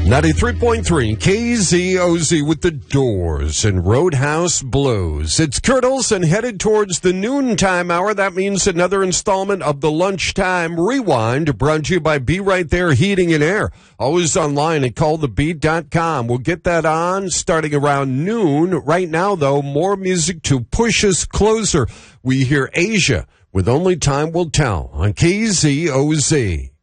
93.3 KZOZ with the Doors and Roadhouse Blues. It's Kurt Olson headed towards the noontime hour. That means another installment of the Lunchtime Rewind, brought to you by Be Right There Heating and Air. Always online at callthebeat.com. We'll get that on starting around noon. Right now, though, more music to push us closer. We hear Asia with Only Time Will Tell on KZOZ.